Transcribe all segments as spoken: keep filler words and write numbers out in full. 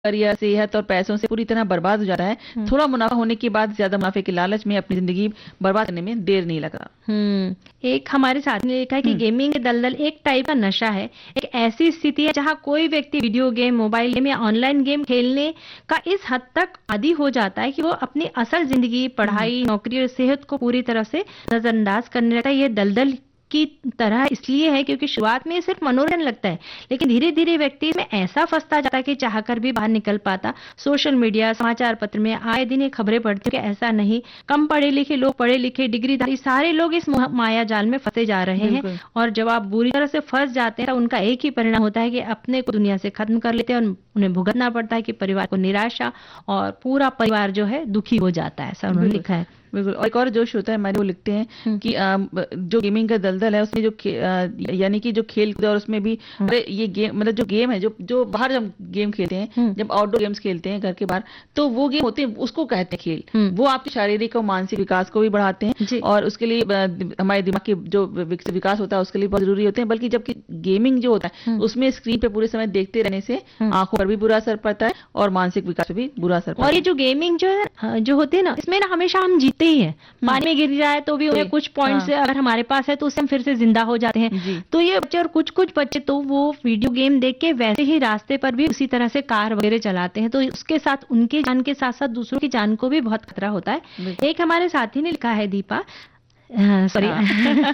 या सेहत और पैसों से पूरी तरह बर्बाद हो जाता है। हम्म थोड़ा मुनाफा होने के बाद ज्यादा मुनाफे के लालच में अपनी जिंदगी बर्बाद करने में देर नहीं लगा। हम्म एक हमारे साथ ने लिखा है कि हम्म गेमिंग के दलदल एक टाइप का नशा है। एक ऐसी स्थिति है जहां कोई व्यक्ति वीडियो गेम, मोबाइल गेम या ऑनलाइन गेम खेलने का इस हद तक आदी हो जाता है कि वो अपनी असल जिंदगी, हम्म पढ़ाई, नौकरी और सेहत को पूरी तरह से नजरअंदाज करने लगता है। ये दलदल की तरह इसलिए है क्योंकि शुरुआत में ये सिर्फ मनोरंजन लगता है, लेकिन धीरे धीरे व्यक्ति इसमें ऐसा फंसता जाता है कि चाहकर भी बाहर निकल पाता। सोशल मीडिया, समाचार पत्र में आए दिन ये खबरें पढ़ती हूं कि ऐसा नहीं, कम पढ़े लिखे लोग, पढ़े लिखे, डिग्रीधारी सारे लोग इस मोह- माया जाल में फंसे जा रहे हैं। बिल्कुल। और जब आप बुरी तरह से फंस जाते हैं तो उनका एक ही परिणाम होता है कि अपने को दुनिया से खत्म कर लेते हैं और उन्हें भुगतना पड़ता है कि परिवार को निराशा, और पूरा परिवार जो है दुखी हो जाता है। ऐसा उन्होंने बिल्कुल लिखा है। बिल्कुल। और एक और जो श्रोता है हमारे वो लिखते हैं हम्म कि अ, ब- जो गेमिंग का दलदल है उसमें जो खे- अ, यानी कि जो खेल कूद है और उसमें भी हम्म अरे ये गेम मतलब जो गेम है जो जो बाहर जब गेम खेलते हैं, हम्म जब आउटडोर गेम्स खेलते हैं घर के बाहर, तो वो गेम होते हैं उसको कहते हैं खेल। हम्म वो आपके शारीरिक और मानसिक विकास को भी बढ़ाते हैं जी। और उसके लिए अ, दि- हमारे दिमाग के जो विक- विकास होता है उसके लिए बहुत जरूरी होते हैं। बल्कि जबकि गेमिंग जो होता है हम्म उसमें स्क्रीन पे पूरे समय देखते रहने से हम्म आंखों पर भी बुरा असर पड़ता है और मानसिक विकास पे भी बुरा असर और पड़ता ये है। जो गेमिंग जो है, अ, जो होती है ना, इसमें ना हमेशा हम जीते ही हैं। हम्म पानी में गिर जाए तो भी उन्हें वही। कुछ पॉइंट हाँ से अगर हमारे पास है तो उससे हम फिर से जिंदा हो जाते हैं। जी तो ये बच्चे, और कुछ कुछ बच्चे तो वो वीडियो गेम देख के वैसे ही रास्ते पर भी उसी तरह से कार वगैरह चलाते हैं, तो उसके साथ उनकी जान के साथ साथ दूसरों की जान को भी बहुत खतरा होता है। बिल्कुल। एक हमारे साथी ने लिखा है, दीपा, सॉरी, हाँ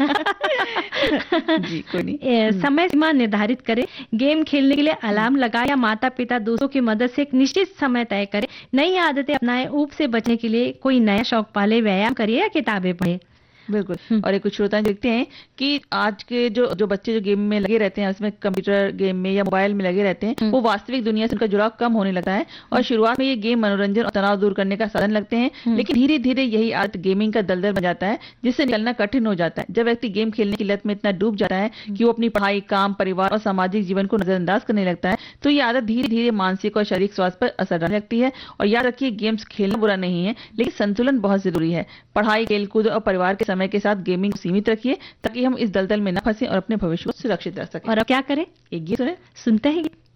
जी कोई नहीं। ए, हम्म समय सीमा निर्धारित करें। गेम खेलने के लिए हम्म अलार्म लगाए या माता पिता दोस्तों की मदद से एक निश्चित समय तय करें। नई आदतें अपनाएं। ऊब से बचने के लिए कोई नया शौक पाले, व्यायाम करिए या किताबें पढ़े। बिल्कुल। हम्म और एक कुछ श्रोता देखते हैं कि आज के जो जो बच्चे जो गेम में लगे रहते हैं, उसमें कंप्यूटर गेम में या मोबाइल में लगे रहते हैं, हम्म वो वास्तविक दुनिया से उनका जुड़ाव कम होने लगता है। और हम्म शुरुआत में ये गेम मनोरंजन और तनाव दूर करने का साधन लगते हैं, हम्म लेकिन धीरे धीरे यही आदत गेमिंग का दलदल बन जाता है जिससे निकलना कठिन हो जाता है। जब व्यक्ति गेम खेलने की लत में इतना डूब जाता है कि वो अपनी पढ़ाई, काम, परिवार और सामाजिक जीवन को नजरअंदाज करने लगता है, तो ये आदत धीरे धीरे मानसिक और शारीरिक स्वास्थ्य पर असर डालने लगती है। और याद रखिए, गेम्स खेलना बुरा नहीं है, लेकिन संतुलन बहुत जरूरी है। पढ़ाई, खेलकूद और परिवार के समय के साथ गेमिंग को सीमित रखिए ताकि हम इस दलदल में न फंसे और अपने भविष्य को सुरक्षित रख सकें। और अब क्या करें? एक गीत सुने। सुनते हैं।